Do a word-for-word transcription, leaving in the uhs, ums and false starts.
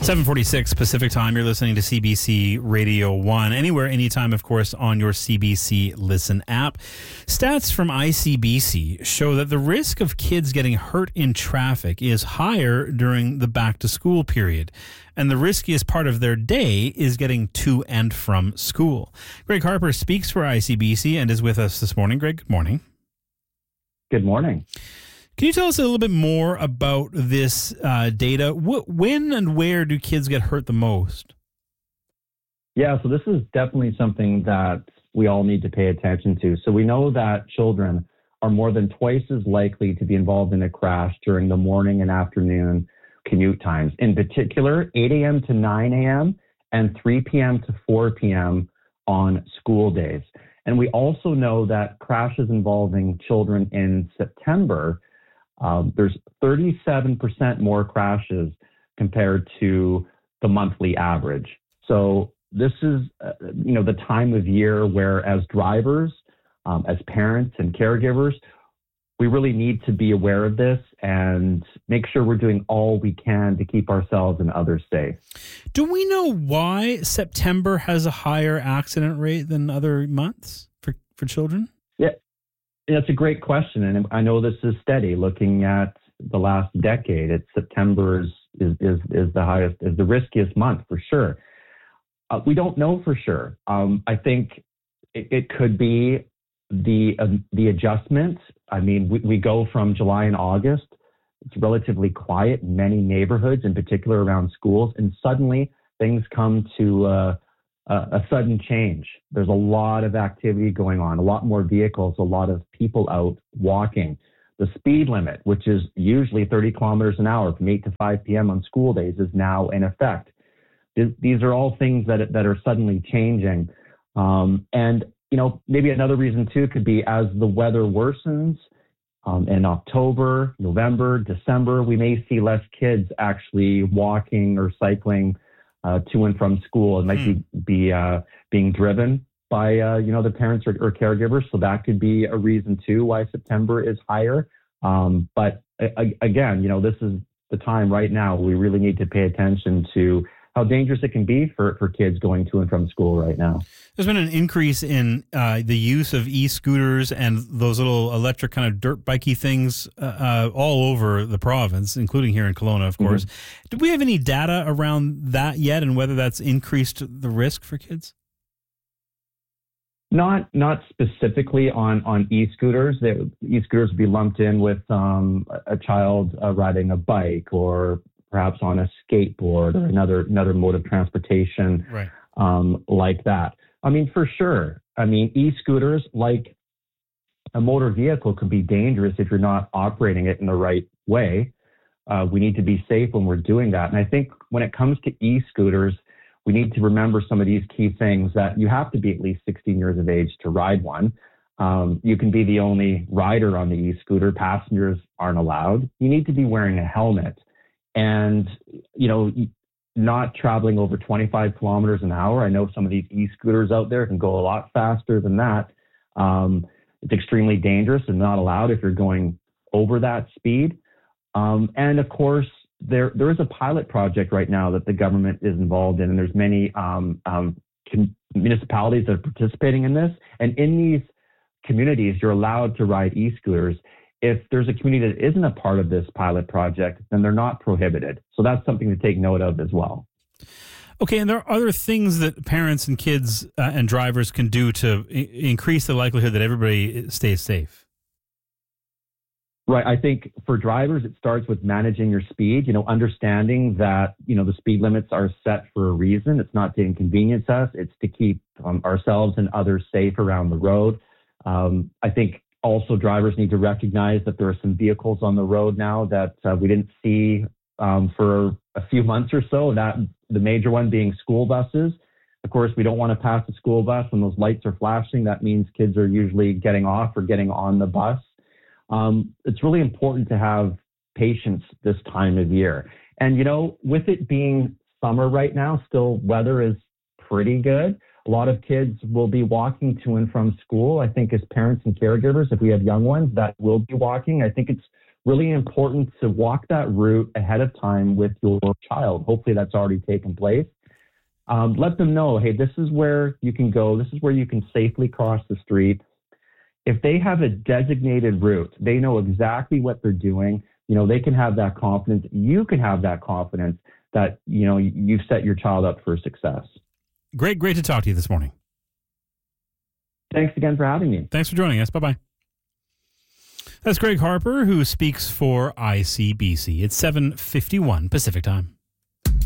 seven forty-six Pacific Time. You're listening to C B C Radio one. Anywhere, anytime, of course, on your C B C Listen app. Stats from I C B C show that the risk of kids getting hurt in traffic is higher during the back-to-school period. And the riskiest part of their day is getting to and from school. Greg Harper speaks for I C B C and is with us this morning. Greg, good morning. Good morning. Can you tell us a little bit more about this uh, data? Wh- when and where do kids get hurt the most? Yeah, so this is definitely something that we all need to pay attention to. So we know that children are more than twice as likely to be involved in a crash during the morning and afternoon commute times. In particular, eight a.m. to nine a.m. and three p.m. to four p.m. on school days. And we also know that crashes involving children in September, Um, there's thirty-seven percent more crashes compared to the monthly average. So this is, uh, you know, the time of year where as drivers, um, as parents and caregivers, we really need to be aware of this and make sure we're doing all we can to keep ourselves and others safe. Do we know why September has a higher accident rate than other months for, for children? Yeah. That's a great question, and I know this is steady. Looking at the last decade, it's September is is is, is the highest, is the riskiest month for sure. Uh, we don't know for sure. Um, I think it, it could be the um, the adjustment. I mean, we, we go from July and August. It's relatively quiet in many neighborhoods, in particular around schools, and suddenly things come to uh, Uh, a sudden change. There's a lot of activity going on, a lot more vehicles, a lot of people out walking. The speed limit, which is usually thirty kilometers an hour from eight to five p.m. on school days, is now in effect. Th- these are all things that that are suddenly changing. Um, and, you know, maybe another reason too could be as the weather worsens um, in October, November, December, we may see less kids actually walking or cycling Uh, to and from school. It might mm. be, be uh, being driven by, uh, you know, the parents or, or caregivers. So that could be a reason too why September is higher. Um, but a- again, you know, this is the time right now we really need to pay attention to how dangerous it can be for, for kids going to and from school right now. There's been an increase in uh, the use of e-scooters and those little electric kind of dirt bikey things uh, uh, all over the province, including here in Kelowna, of course. Mm-hmm. Do we have any data around that yet and whether that's increased the risk for kids? Not not specifically on, on e-scooters. They, e-scooters would be lumped in with um, a child uh, riding a bike or perhaps on a skateboard or another another mode of transportation, right. um, like that. I mean, for sure. I mean, e-scooters, like a motor vehicle, could be dangerous if you're not operating it in the right way. Uh, we need to be safe when we're doing that. And I think when it comes to e-scooters, we need to remember some of these key things, that you have to be at least sixteen years of age to ride one. Um, you can be the only rider on the e-scooter. Passengers aren't allowed. You need to be wearing a helmet. And, you know, not traveling over twenty-five kilometers an hour. I know some of these e-scooters out there can go a lot faster than that. Um, it's extremely dangerous and not allowed if you're going over that speed. Um, and of course, there there is a pilot project right now that the government is involved in, and there's many um, um, com- municipalities that are participating in this. And in these communities, you're allowed to ride e-scooters. If there's a community that isn't a part of this pilot project, then they're not prohibited. So that's something to take note of as well. Okay, and there are other things that parents and kids uh, and drivers can do to I- increase the likelihood that everybody stays safe. Right. I think for drivers, it starts with managing your speed, you know, understanding that, you know, the speed limits are set for a reason. It's not to inconvenience us. It's to keep um, ourselves and others safe around the road. Um, I think also drivers need to recognize that there are some vehicles on the road now that uh, we didn't see um, for a few months or so, that the major one being school buses. Of course, we don't want to pass the school bus when those lights are flashing. That means kids are usually getting off or getting on the bus. Um, it's really important to have patience this time of year. And, you know, with it being summer right now, still weather is pretty good. A lot of kids will be walking to and from school. I think as parents and caregivers, if we have young ones that will be walking, I think it's really important to walk that route ahead of time with your child. Hopefully that's already taken place. Um, let them know, hey, this is where you can go. This is where you can safely cross the street. If they have a designated route, they know exactly what they're doing. You know, they can have that confidence. You can have that confidence that, you know, you've set your child up for success. Great, great to talk to you this morning. Thanks again for having me. Thanks for joining us. Bye-bye. That's Greg Harper, who speaks for I C B C. It's seven fifty-one Pacific Time.